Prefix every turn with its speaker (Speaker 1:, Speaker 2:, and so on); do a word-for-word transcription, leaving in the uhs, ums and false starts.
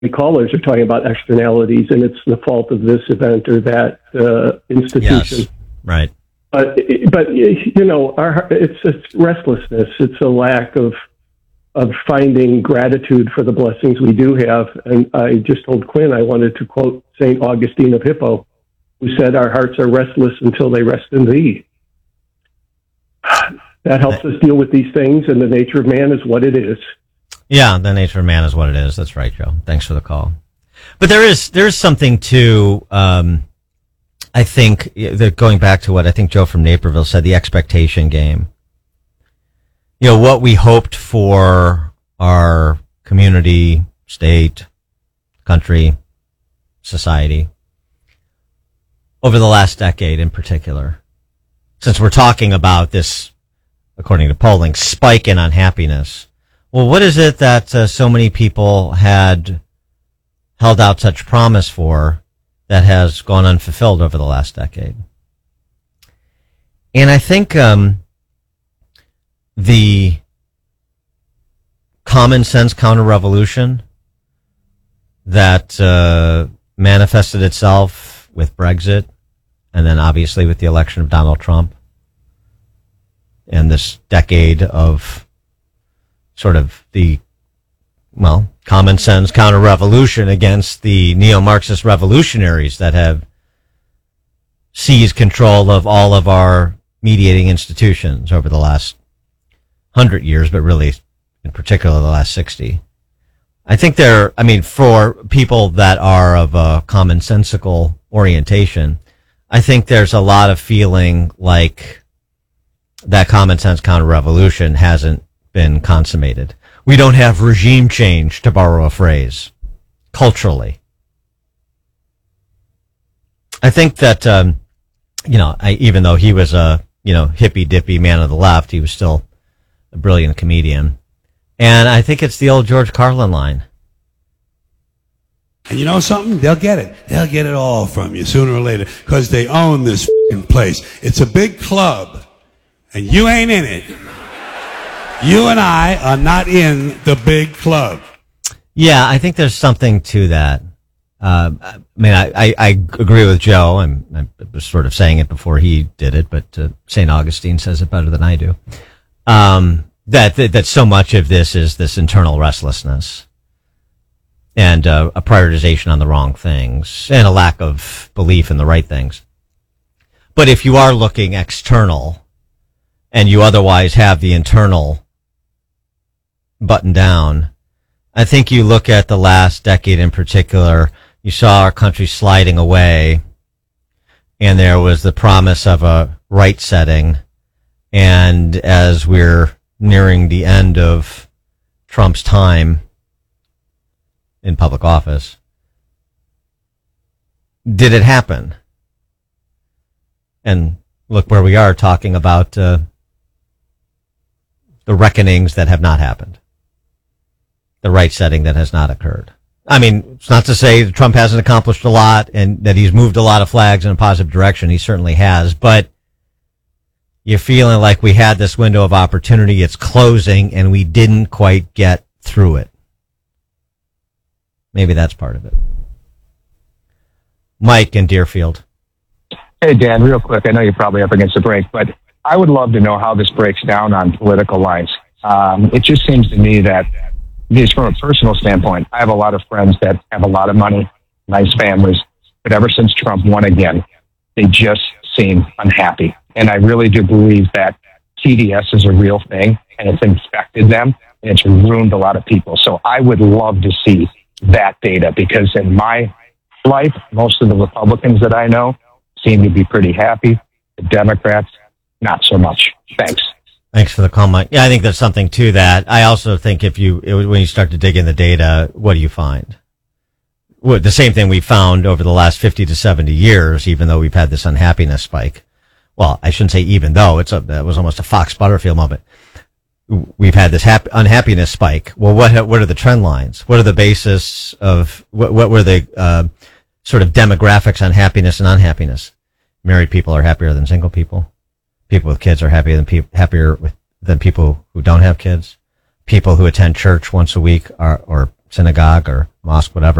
Speaker 1: the callers are talking about externalities, and it's the fault of this event or that uh, institution.
Speaker 2: Yes, right.
Speaker 1: But but you know, our it's it's restlessness. It's a lack of of finding gratitude for the blessings we do have. And I just told Quinn I wanted to quote Saint Augustine of Hippo, who said, "Our hearts are restless until they rest in Thee." That helps us deal with these things, and the nature of man is what it is.
Speaker 2: Yeah, the nature of man is what it is. That's right, Joe. Thanks for the call. But there is there is something to, um, I think, that going back to what I think Joe from Naperville said, the expectation game. You know, what we hoped for our community, state, country, society over the last decade in particular. Since we're talking about this, according to polling, spike in unhappiness. Well, what is it that uh, so many people had held out such promise for that has gone unfulfilled over the last decade? And I think um, the common sense counter-revolution that uh, manifested itself with Brexit, and then obviously with the election of Donald Trump, and this decade of sort of the, well, common sense counter-revolution against the neo-Marxist revolutionaries that have seized control of all of our mediating institutions over the last hundred years, but really in particular the last sixty. I think there, I mean, for people that are of a commonsensical orientation, I think there's a lot of feeling like that common sense counter-revolution hasn't been consummated. We don't have regime change, to borrow a phrase, culturally. I think that, um, you know, I, even though he was a, you know, hippy-dippy man of the left, he was still a brilliant comedian. And I think it's the old George Carlin line.
Speaker 3: And you know something? They'll get it. They'll get it all from you sooner or later because they own this f***ing place. It's a big club, and you ain't in it. You and I are not in the big club.
Speaker 2: Yeah, I think there's something to that. Uh, I mean, I, I, I agree with Joe. I'm, I was sort of saying it before he did it, but uh, Saint Augustine says it better than I do. Um, that, that that so much of this is this internal restlessness and uh, a prioritization on the wrong things and a lack of belief in the right things. But if you are looking external and you otherwise have the internal button down, I think you look at the last decade in particular, you saw our country sliding away, and there was the promise of a right setting. And as we're nearing the end of Trump's time in public office, did it happen? And look where we are talking about uh, the reckonings that have not happened. The right setting that has not occurred. I mean, it's not to say that Trump hasn't accomplished a lot and that he's moved a lot of flags in a positive direction. He certainly has, but you're feeling like we had this window of opportunity. It's closing and we didn't quite get through it. Maybe that's part of it. Mike in Deerfield.
Speaker 4: Hey, Dan, real quick. I know you're probably up against the break, but I would love to know how this breaks down on political lines. Um, it just seems to me that just from a personal standpoint, I have a lot of friends that have a lot of money, nice families, but ever since Trump won again, they just seem unhappy. And I really do believe that T D S is a real thing, and it's infected them, and it's ruined a lot of people. So I would love to see that data, because in my life, most of the Republicans that I know seem to be pretty happy. The Democrats, not so much. Thanks.
Speaker 2: Thanks for the call, Mike. Yeah, I think there's something to that. I also think if you, it, when you start to dig in the data, what do you find? Well, the same thing we found over the last fifty to seventy years, even though we've had this unhappiness spike. Well, I shouldn't say even though, it's a, that was almost a Fox Butterfield moment. We've had this hap- unhappiness spike. Well, what, what are the trend lines? What are the basis of, what, what were the, uh, sort of demographics on happiness and unhappiness? Married people are happier than single people. People with kids are happier than pe- happier with, than people who don't have kids. People who attend church once a week are, or synagogue or mosque, whatever.